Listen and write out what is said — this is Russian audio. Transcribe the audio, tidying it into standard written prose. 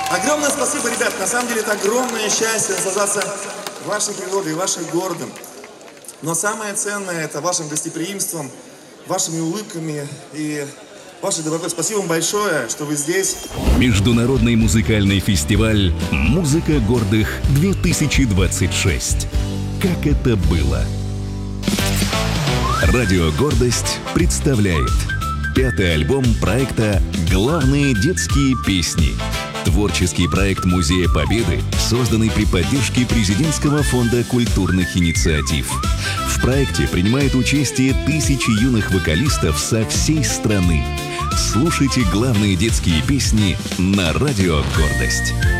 Огромное спасибо, ребят. На самом деле это огромное счастье наслаждаться вашей природой, вашим городом. Но самое ценное это вашим гостеприимством, вашими улыбками и вашей добротой. Спасибо вам большое, что вы здесь. Международный музыкальный фестиваль «Музыка гордых-2026». Как это было? Радио «Гордость» представляет 5-й альбом проекта «Главные детские песни». Творческий проект Музея Победы, созданный при поддержке Президентского фонда культурных инициатив. В проекте принимают участие тысячи юных вокалистов со всей страны. Слушайте главные детские песни на Радио «Гордость».